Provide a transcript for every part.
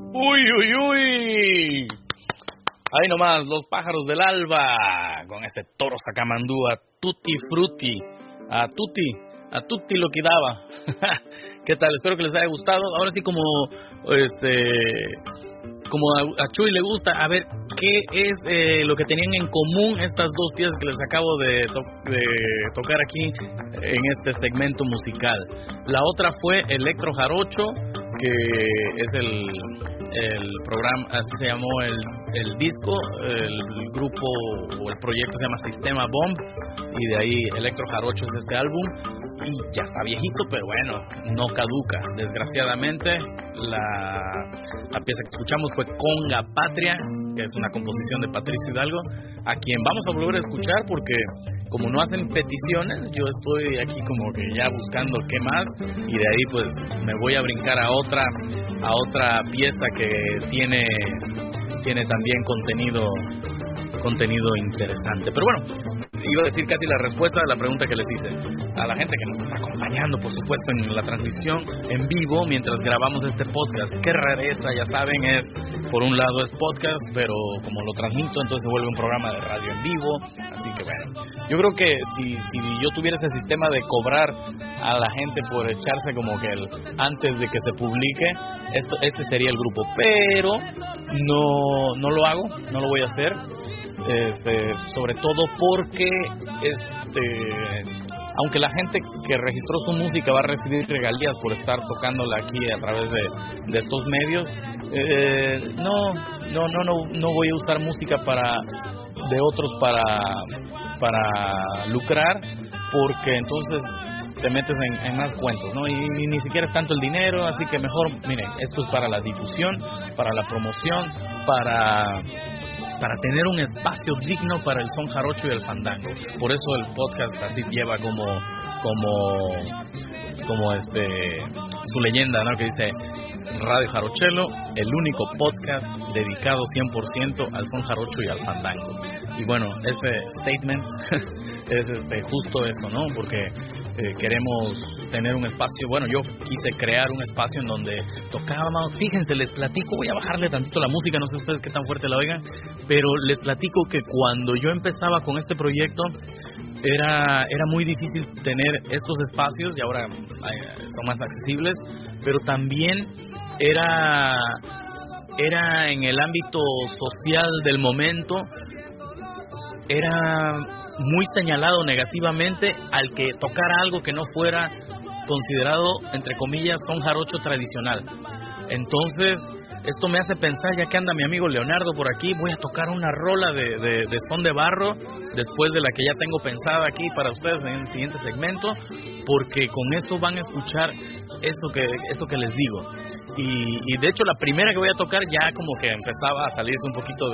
Uy, uy, uy. Ahí nomás, los pájaros del alba, con este toro sacamandú a tutti frutti, a tutti lo que daba. ¿Qué tal? Espero que les haya gustado. Ahora sí, como a Chuy le gusta, a ver, ¿qué es lo que tenían en común estas dos piezas que les acabo de tocar aquí en este segmento musical? La otra fue Electro Jarocho, que es el programa, así se llamó el disco, el grupo o el proyecto se llama Sistema Bomb, y de ahí Electro Jarocho es este álbum, y ya está viejito, pero bueno, no caduca, desgraciadamente. La pieza que escuchamos fue Conga Patria, que es una composición de Patricio Hidalgo, a quien vamos a volver a escuchar porque como no hacen peticiones, yo estoy aquí como que ya buscando qué más, y de ahí pues me voy a brincar a otra pieza que tiene también contenido interesante. Pero bueno, iba a decir casi la respuesta a la pregunta que les hice. A la gente que nos está acompañando, por supuesto, en la transmisión en vivo mientras grabamos este podcast. Qué rareza, ya saben, es por un lado es podcast, pero como lo transmito, entonces se vuelve un programa de radio en vivo. Así que bueno, yo creo que si yo tuviera ese sistema de cobrar a la gente por echarse como que antes de que se publique, este sería el grupo. Pero no lo hago, no lo voy a hacer. Sobre todo porque aunque la gente que registró su música va a recibir regalías por estar tocándola aquí a través de estos medios, no voy a usar música de otros para lucrar, porque entonces te metes en más cuentos, ¿no? Y ni siquiera es tanto el dinero, así que mejor, miren, esto es para la difusión, para la promoción, para tener un espacio digno para el son jarocho y el fandango. Por eso el podcast así lleva como su leyenda, ¿no? Que dice Radio Jarochelo, el único podcast dedicado 100% al son jarocho y al fandango. Y bueno, ese statement es justo eso, ¿no? Porque queremos tener un espacio. Bueno, yo quise crear un espacio en donde tocábamos. Fíjense, les platico, voy a bajarle tantito la música, no sé ustedes qué tan fuerte la oigan, pero les platico que cuando yo empezaba con este proyecto era muy difícil tener estos espacios, y ahora son más accesibles, pero también era en el ámbito social del momento, era muy señalado negativamente al que tocara algo que no fuera considerado, entre comillas, son jarocho tradicional. Entonces, esto me hace pensar, ya que anda mi amigo Leonardo por aquí, voy a tocar una rola de son de barro, después de la que ya tengo pensada aquí para ustedes en el siguiente segmento, porque con eso van a escuchar eso que les digo. Y de hecho la primera que voy a tocar ya como que empezaba a salirse un poquito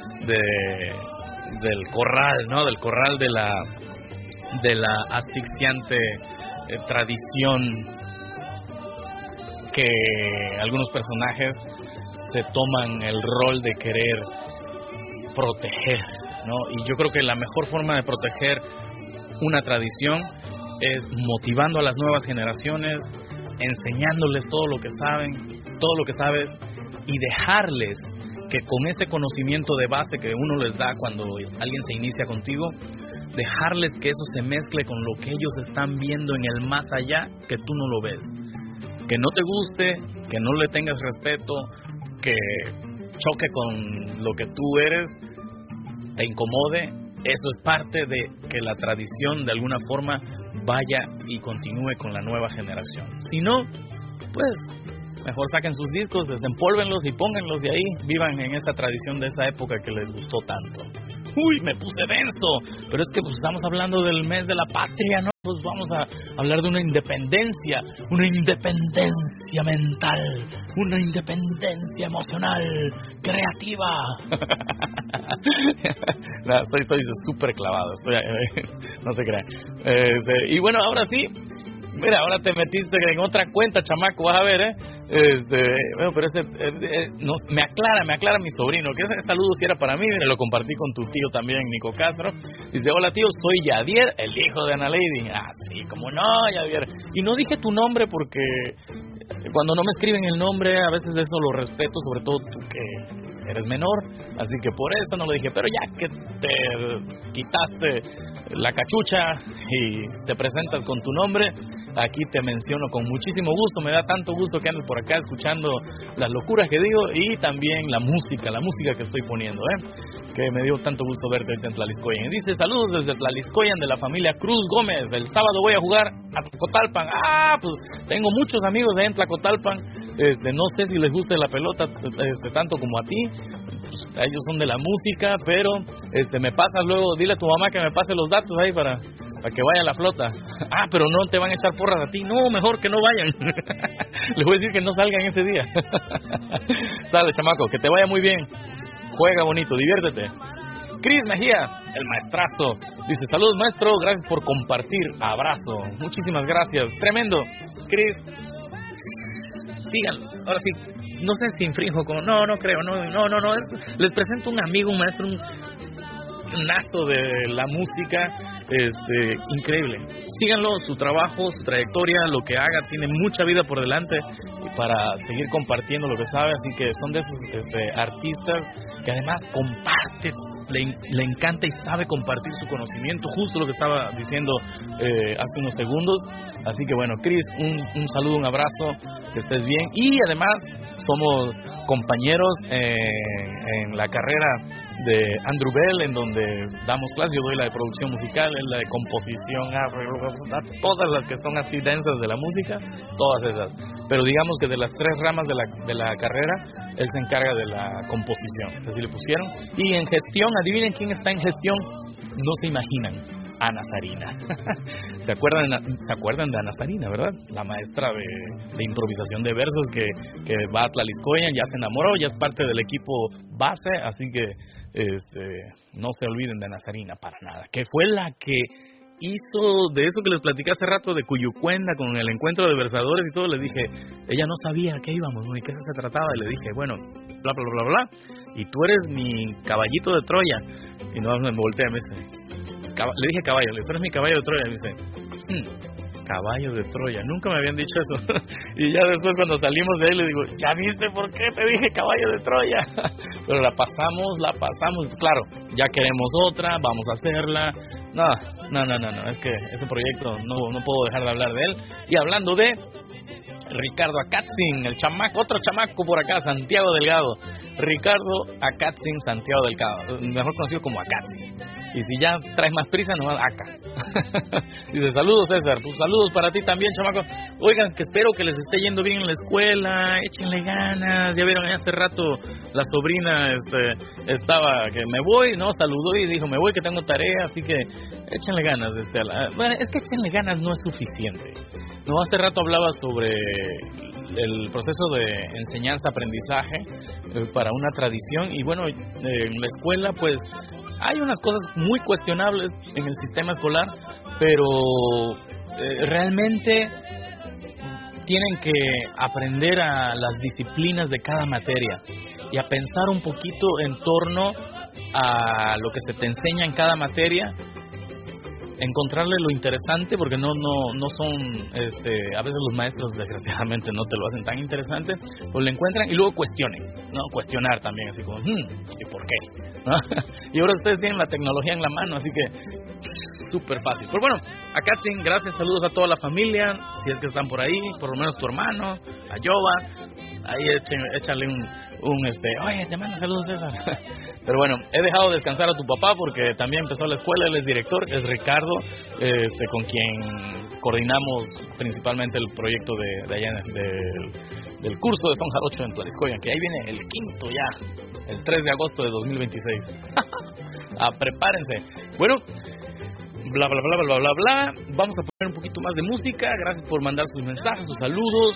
del corral, ¿no? Del corral de la asfixiante tradición que algunos personajes se toman el rol de querer proteger, ¿no? Y yo creo que la mejor forma de proteger una tradición es motivando a las nuevas generaciones, enseñándoles todo lo que saben, todo lo que sabes, y dejarles que con ese conocimiento de base que uno les da cuando alguien se inicia contigo, dejarles que eso se mezcle con lo que ellos están viendo en el más allá, que tú no lo ves. Que no te guste, que no le tengas respeto, que choque con lo que tú eres, te incomode, eso es parte de que la tradición de alguna forma vaya y continúe con la nueva generación. Si no, pues mejor saquen sus discos, desempólvenlos y pónganlos, y ahí vivan en esa tradición de esa época que les gustó tanto. Uy, me puse denso, pero es que pues estamos hablando del mes de la patria, ¿no? Pues vamos a hablar de una independencia mental, una independencia emocional, creativa. No, estoy súper clavado, no se crean. Y bueno, ahora sí, mira, ahora te metiste en otra cuenta, chamaco, vas a ver, bueno, pero me aclara mi sobrino, que ese saludo si era para mí, mira, lo compartí con tu tío también, Nico Castro. Dice, hola tío, soy Yadier, el hijo de Ana Lady. Ah, sí, como no, Yadier. Y no dije tu nombre porque Cuando no me escriben el nombre, a veces eso lo respeto, sobre todo tú que eres menor, así que por eso no lo dije. Pero ya que te quitaste la cachucha y te presentas con tu nombre, aquí te menciono con muchísimo gusto. Me da tanto gusto que andes por acá escuchando las locuras que digo y también la música que estoy poniendo, que me dio tanto gusto verte en Tlaliscoyan. Dice, saludos desde Tlaliscoyan de la familia Cruz Gómez. El sábado voy a jugar a Tlacotalpan. Pues tengo muchos amigos ahí en Tlacotalpan. No sé si les gusta la pelota tanto como a ti. Ellos son de la música, pero me pasas luego, dile a tu mamá que me pase los datos ahí para que vaya la flota. Pero no te van a echar porras a ti. No, mejor que no vayan. Les voy a decir que no salgan ese día. Sale, chamaco, que te vaya muy bien. Juega bonito, diviértete. Cris Mejía, el maestrazo, dice, saludos maestro, gracias por compartir, abrazo, muchísimas gracias, tremendo. Cris, síganlo, ahora sí, no sé si infrinjo con, no creo, no, les presento un amigo, un maestro, un nazo de la música, increíble. Síganlo, su trabajo, su trayectoria, lo que haga, tiene mucha vida por delante para seguir compartiendo lo que sabe, así que son de esos artistas que además comparte, le encanta y sabe compartir su conocimiento, justo lo que estaba diciendo hace unos segundos. Así que bueno, Cris, un saludo, un abrazo, que estés bien, y además somos compañeros en la carrera de Andrew Bell, en donde damos clases. Yo doy la de producción musical, la de composición, todas las que son así densas de la música, todas esas. Pero digamos que de las 3 ramas de la carrera, él se encarga de la composición, así le pusieron. Y en gestión, adivinen quién está en gestión, no se imaginan. Ana Sarina. ¿Se acuerdan de Ana Sarina, verdad? La maestra de improvisación de versos que va a Tlaliscoyan, ya se enamoró, ya es parte del equipo base, así que no se olviden de Ana Sarina para nada, que fue la que hizo de eso que les platicé hace rato de Cuyucuenda con el encuentro de versadores y todo. Le dije, ella no sabía a qué íbamos ni qué se trataba, y le dije, bueno, bla bla bla bla, y tú eres mi caballito de Troya. Y no me voltea y me dice, le dije caballo, tú eres mi caballo de Troya. Y me dice, caballo de Troya, nunca me habían dicho eso. Y ya después cuando salimos de ahí le digo, ¿ya viste por qué te dije caballo de Troya? Pero la pasamos, claro, ya queremos otra, vamos a hacerla. No, es que ese proyecto no puedo dejar de hablar de él. Y hablando de Ricardo Acatzin, el chamaco, otro chamaco por acá, Santiago Delgado. Ricardo Acatzin Santiago Delgado, mejor conocido como Acatzin. Y si ya traes más prisa, nomás acá. Dice, saludos César, pues saludos para ti también, chamaco. Oigan, que espero que les esté yendo bien en la escuela, échenle ganas. Ya vieron, hace rato la sobrina estaba que me voy, no, saludó y dijo, me voy que tengo tarea, así que échenle ganas. Bueno, es que échenle ganas no es suficiente. No, hace rato hablaba sobre el proceso de enseñanza-aprendizaje para una tradición, y bueno, en la escuela pues hay unas cosas muy cuestionables en el sistema escolar, pero realmente tienen que aprender a las disciplinas de cada materia y a pensar un poquito en torno a lo que se te enseña en cada materia, encontrarle lo interesante, porque no son, a veces los maestros desgraciadamente no te lo hacen tan interesante, pues lo encuentran y luego cuestionar también, así como, ¿y por qué? ¿No? Y ahora ustedes tienen la tecnología en la mano, así que súper fácil. Pero bueno, acá sí, gracias, saludos a toda la familia, si es que están por ahí, por lo menos tu hermano, a Yoba, ahí échale oye, te mando saludos César. Pero bueno, he dejado descansar a tu papá porque también empezó la escuela, él es director, es Ricardo, con quien coordinamos principalmente el proyecto de allá del curso de Son Jarocho en Tlaliscoyan, que ahí viene el 5º ya, el 3 de agosto de 2026. Prepárense. Bueno, bla bla bla bla bla bla, vamos a poner un poquito más de música. Gracias por mandar sus mensajes, sus saludos.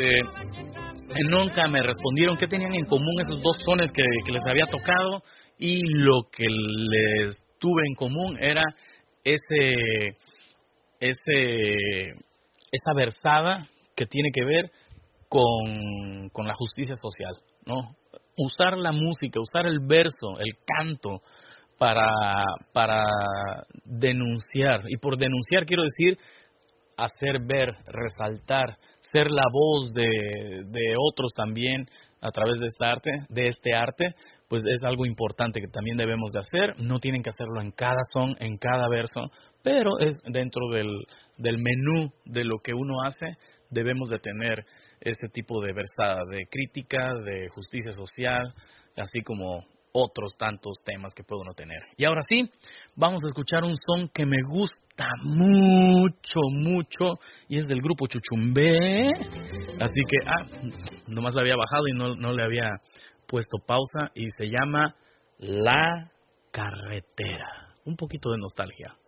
Nunca me respondieron qué tenían en común esos 2 sones que les había tocado, y lo que les tuve en común era esa versada que tiene que ver con la justicia social, ¿no? Usar la música, usar el verso, el canto para denunciar, y por denunciar quiero decir hacer ver, resaltar, ser la voz de otros también a través de este arte, pues es algo importante que también debemos de hacer. No tienen que hacerlo en cada son, en cada verso, pero es dentro del menú de lo que uno hace, debemos de tener ese tipo de versada, de crítica, de justicia social, así como otros tantos temas que puede uno tener. Y ahora sí, vamos a escuchar un son que me gusta mucho, mucho, y es del grupo Chuchumbe. Así que, nomás la había bajado y no le había puesto pausa, y se llama La Carretera. Un poquito de nostalgia.